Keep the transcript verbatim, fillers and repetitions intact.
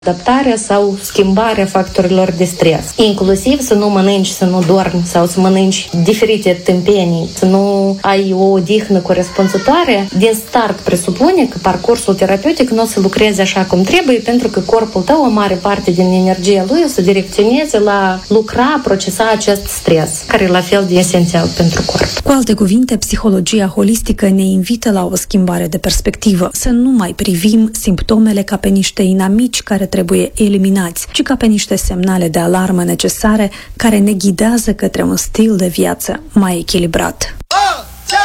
adaptarea sau schimbarea factorilor de stres. Inclusiv să nu mănânci, să nu dormi sau să mănânci diferite tâmpenii, să nu ai o odihnă corespunzătoare. Din start presupune că parcursul terapeutic nu o să lucreze așa cum trebuie, pentru că corpul tău, o mare parte din energia lui, o să direcționeze la lucra, procesa acest stres, care e la fel de esențial pentru corp. Cu alte cuvinte, psihologia holistică ne invită la o schimbare de perspectivă, să nu mai privim simptomele ca pe niște inamici care trebuie eliminați, ci ca pe niște semnale de alarmă necesare care ne ghidează către un stil de viață mai echilibrat.